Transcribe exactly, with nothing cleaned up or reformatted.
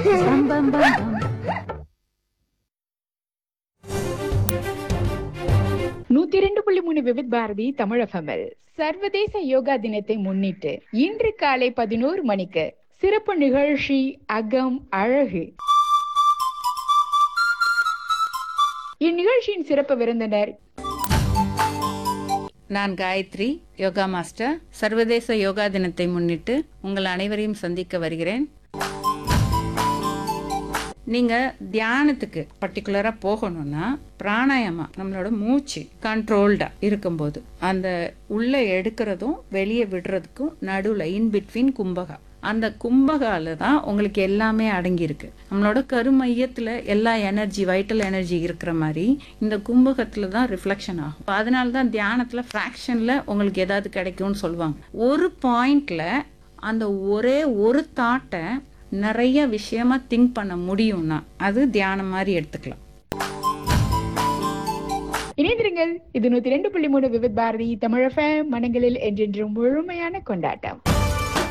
பம் பம் பம் பம். நூத்தி இரண்டு புள்ளி மூணு விவித் பாரதி தமிழ் எஃப்எம்எல் சர்வதேச யோகா தினத்தை முன்னிட்டு இன்று காலை பதினோரு மணிக்கு சிறப்பு நிகழ்ச்சி அகம் அழகு. இந்நிகழ்ச்சியின் சிறப்பு விருந்தினர் நான் காயத்ரி, யோகா மாஸ்டர். சர்வதேச யோகா தினத்தை முன்னிட்டு உங்கள் அனைவரையும் சந்திக்க வருகிறேன். நீங்க தியானத்துக்கு பர்டிகுலரா போகணும்னா பிராணாயாமா, நம்மளோட மூச்சு கண்ட்ரோல்டா இருக்கும்போது அந்த உள்ள எடுக்கிறதும் வெளியே விடுறதுக்கும் நடுவுல இன் பிட்வீன் கும்பகா, அந்த கும்பகால தான் உங்களுக்கு எல்லாமே அடங்கி இருக்கு. நம்மளோட கருமையத்துல எல்லா எனர்ஜி, வைட்டல் எனர்ஜி இருக்கிற மாதிரி இந்த கும்பகத்துல தான் ரிஃப்ளெக்ஷன் ஆகும். அதனால தான் தியானத்துல ஃப்ராக்ஷன்ல உங்களுக்கு ஏதாவது கிடைக்கும்னு சொல்லுவாங்க. ஒரு பாயிண்ட்ல அந்த ஒரே ஒரு தாட்டை நிறைய விஷயமா திங்க் பண்ண முடியும்னா அது தியானம் மாதிரி எடுத்துக்கலாம். இணைந்திருங்கள். இது நூத்தி ரெண்டு புள்ளி மூணு விவித் பாரதி தமிழ் எஃப்எம், மனங்களில் என்றென்றும் முழுமையான கொண்டாட்டம்.